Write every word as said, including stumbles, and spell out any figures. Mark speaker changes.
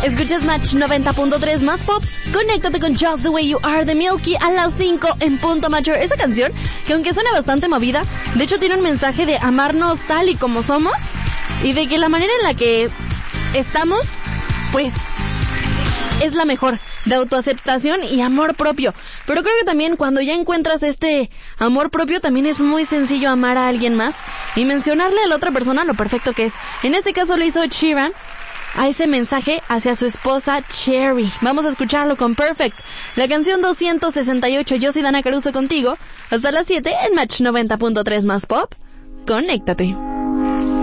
Speaker 1: Escuchas Match noventa punto tres más pop. Conéctate con Just the Way You Are de Milky a las cinco en punto Major. Esa canción, que aunque suena bastante movida, de hecho tiene un mensaje de amarnos tal y como somos y de que la manera en la que estamos, pues, es la mejor, de autoaceptación y amor propio. Pero creo que también cuando ya encuentras este amor propio, también es muy sencillo amar a alguien más y mencionarle a la otra persona lo perfecto que es. En este caso lo hizo Ed Sheeran a ese mensaje hacia su esposa Cherry. Vamos a escucharlo con Perfect, la canción doscientos sesenta y ocho. Yo soy Dana Caruso contigo hasta las siete en Match noventa punto tres más pop. Conéctate.